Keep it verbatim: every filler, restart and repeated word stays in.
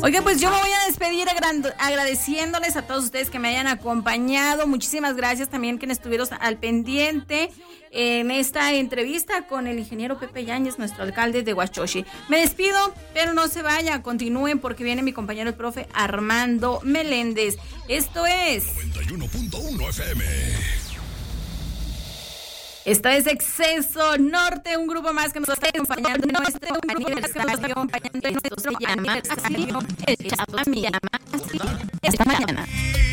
Oiga, pues yo me voy a despedir agradeciéndoles a todos ustedes que me hayan acompañado. Muchísimas gracias también que estuvieron al pendiente en esta entrevista con el ingeniero Pepe Yáñez, nuestro alcalde de Huachochi. Me despido, pero no se vaya, continúen porque viene mi compañero el profe Armando Meléndez. Esto es noventa y uno punto uno F M. Esto es Exceso Norte, un grupo más que nos está acompañando en nuestro aniversario, acompañando en nuestro aniversario, el Chapa me llama así, esta mañana.